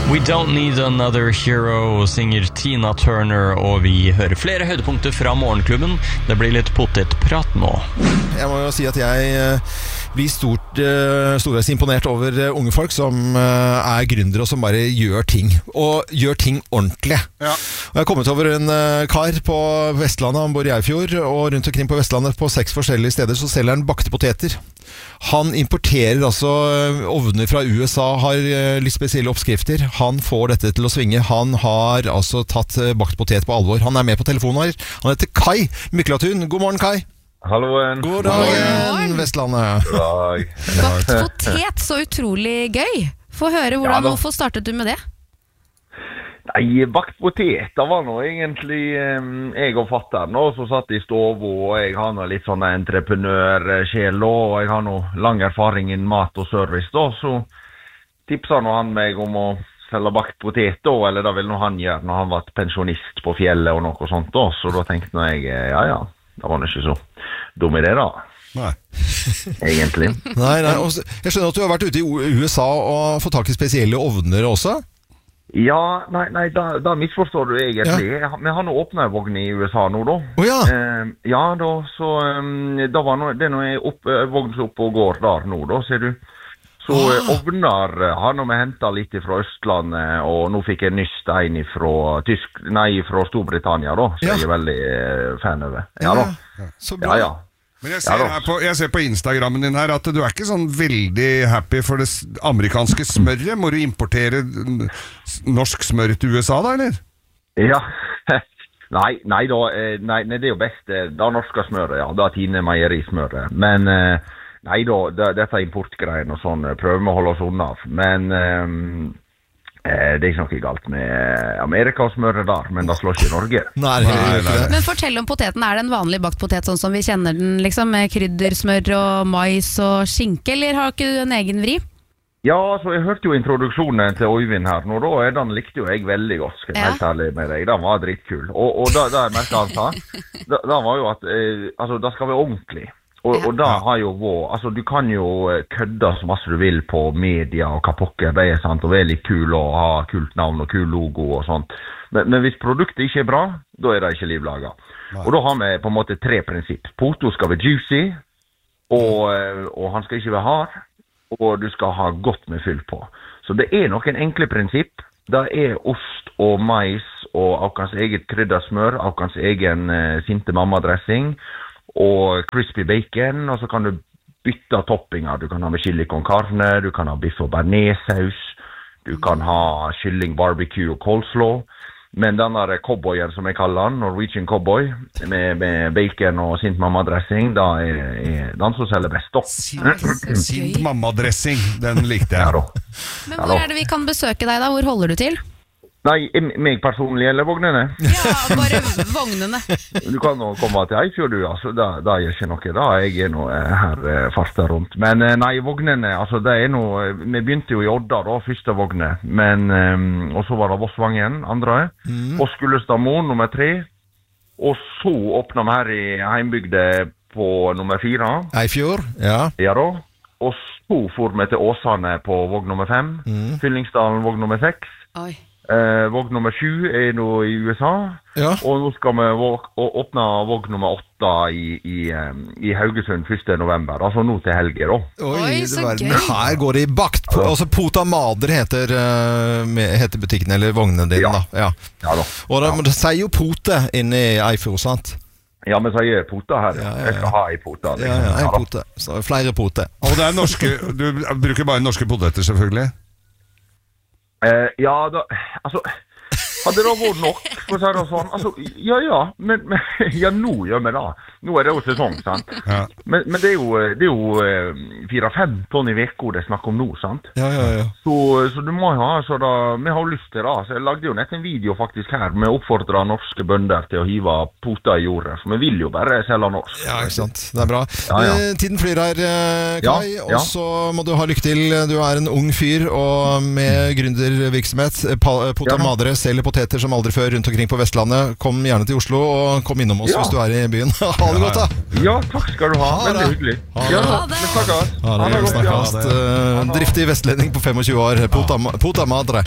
We Don't Need Another Hero synger Tina Turner, og vi hører flere høydepunkter fra Morgenklubben. Det blir litt potetprat nå. Jeg må jo si at jeg blir storveis imponert over unge folk som gründere og som bare gjør ting. Og gjør ting ordentlig. Ja. Og jeg har kommet over en kar på Vestlandet, han bor i Eifjord, og rundt omkring på Vestlandet på 6 forskjellige steder så selger han bakte poteter. Han importerer altså ovner fra USA, har litt spesielle oppskrifter. Han får dette til å svinge. Han har altså tatt bakt potet på alvor. Han er med på telefonen her. Han heter Kai Myklatun. God morgen, Kai. Halloen. God dagen, Vestlandet. God dag. Bakt potet, så utrolig gøy. Få høre, hvorfor startet du med det? Nei, bakt potet, det var nå egentlig jeg og fatteren som satt i stov, og jeg har nå litt sånn entreprenørsjel, og jeg har nå lang erfaring innen mat og service, så tipset nå han meg om å selge bakt potet, eller det vil nå han gjøre når han var pensjonist på fjellet og noe sånt, så da tenkte nå jeg, ja, det var nå ikke så dum idé da. Nei. Egentlig. Nei, jeg skjønner at du har vært ute i USA og fått tak i spesielle ovner også. Ja, nei, da misforstår du egentlig. Ja. Vi har nå åpnet vogn i USA nå da. Ja. Ja, da, så da var det nå vogn som oppe og går der nå da, ser du. Så ovner har nå vi hentet litt fra Østlandet, og nå fikk jeg nyst en fra Storbritannia da, så jeg er veldig fan over. Ja da. Så bra. Ja. Men jeg ser på Instagrammen din her at du er ikke sånn veldig happy for det amerikanske smøret. Må du importere norsk smør til USA da, eller? Ja, nei, det er jo best det norske smøret, ja. Det er Tine meierismøret. Men nei da, dette importgreiene og sånn, prøver vi å holde oss unna. Men det er ikke noe galt med Amerika og smøret der, men det slår ikke i Norge. Nei. Men fortell om poteten. Er det en vanlig bakt potet sånn som vi kjenner den, liksom, med kryddersmør og mais og skinke, eller har ikke du en egen vri? Ja, så jeg hørte jo introduksjonen til Øyvind her nå, den likte jo jeg veldig godt, skal jeg helt ærlig med deg. Den var dritkul. Og det jeg mest han sa, det var jo at det skal være ordentlig. Og da har jo du kan jo kødde så masse du vil på media og hva pokker det er, sant, og være litt kul og ha kult navn og kul logo og sånt. Men hvis produktet ikke er bra, da er det ikke livlaget. Og da har vi på en måte 3 prinsipp. Poto skal være juicy, og han skal ikke være hard, og du skal ha godt med fyll på. Så det er noen enkle prinsipp. Det er ost og mais og avkans eget kryddersmør, avkans egen sinte mamma-dressing, og crispy bacon, og så kan du bytte toppinger. Du kan ha med chili con carne, du kan ha biff og bearnéssaus, du kan ha kylling, barbecue og coleslaw. Men denne cowboyen som jeg kaller den, Norwegian cowboy, med bacon og sint mamma-dressing, da er den som selger best da. Sint mamma-dressing, den likte jeg. Ja da. Men hvor er det vi kan besøke deg da? Hvor holder du til? Nei, meg personlig eller vognene? Ja, bare vognene. Du kan nå komme til Eifjord, du, altså, da gjør ikke noe, da jeg er nå her fartet rundt. Men nei, vognene, altså, det er noe, vi begynte jo i Odda da, første vogne, men, og så var det Vossvangen, andre, og Skullestadmoen, nummer 3, og så åpnet vi her i heimbygde på nummer 4. Eifjord, ja. Ja da, og så får vi til Åsane på vogn nummer 5, Fyllingsdalen vogn nummer 6, Oi. Vogn nummer 7 er nå i USA, og nå skal vi åpne vogn nummer 8 i Haugesund 1. november, altså nå til helge da. Oi, så gøy! Her går det i bakt, altså Pota Madre heter butikken, eller vognene dine da. Ja da. Og det sier jo pote inne i Eifjord, sant? Ja, men sier pota her. Jeg skal ha en pota. Ja, en pote. Så flere pote. Og det er norske, du bruker bare norske poteter selvfølgelig? Ja, altså, hadde det vært nok, for å si det sånn, altså, men nå gjør vi det. Nå er det jo sesong, sant? Ja. Men det er jo 4-5 tonn i veko det snakker om nå, sant? Ja. Så du må ha, så da, vi har lyst til det, så jeg lagde jo nett en video faktisk her, med å oppfordre norske bønder til å hive pota i jordet, for vi vil jo bare selge norsk. Ja, ikke sant, det er bra. Tiden flyr her, Kai, og så må du ha lykke til. Du er en ung fyr, og med gründervirksomhet, Pota Madre selger poteter som aldri før rundt omkring på Vestlandet. Kom gjerne til Oslo, og kom innom oss hvis du er i byen. Ha det godt da. Ja, takk skal du ha. Veldig hyggelig. Ha det. Vi snakkes. Driftig vestlending på 25 år. Pota Madre.